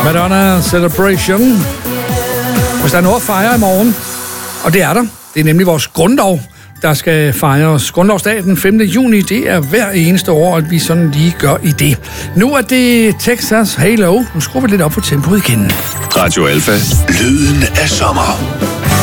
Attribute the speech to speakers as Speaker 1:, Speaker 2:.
Speaker 1: Madonna Celebration. Hvis der er noget at fejre i morgen, og det er der, det er nemlig vores grundlov, der skal fejres. Grundlovsdag den 5. juni, det er hver eneste år, at vi sådan lige gør i det. Nu er det Texas Halo. Nu skruer vi lidt op på tempoet igen.
Speaker 2: Radio Alfa. Lyden af sommer.